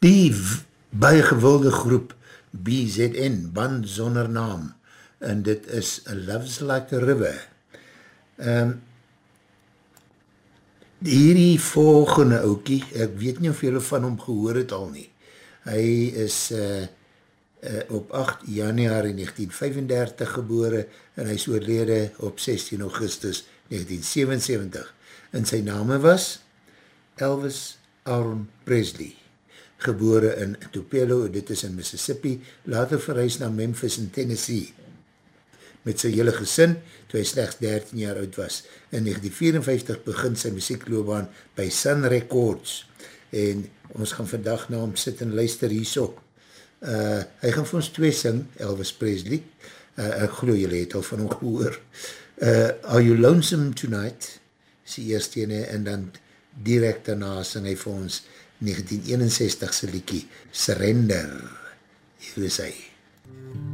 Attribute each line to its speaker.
Speaker 1: Die baie gewilde groep BZN, Band Sonder Naam, en dit is A Love's Like a River. Hierdie volgende oukie, ek weet nie of julle van hom gehoor het al nie. Hy is op 8 januari 1935 gebore en hy is oorlede op 16 augustus 1977. En sy name was Elvis Aaron Presley, gebore in Tupelo, dit is in Mississippi, later verhuis na Memphis in Tennessee, met sy hele gesin, toe hy slechts 13 jaar oud was. In 1954 begin sy muziekloopbaan by Sun Records, en ons gaan vandag na hom sit en luister hierso. Hy gaan vir ons twee sing, Elvis Presley, ek glo julle het al van hom gehoor. Are You Lonesome Tonight, is die eerste ene, en dan direct daarna sing hy vir ons 1961 se liedjie Surrender. Hier is hy.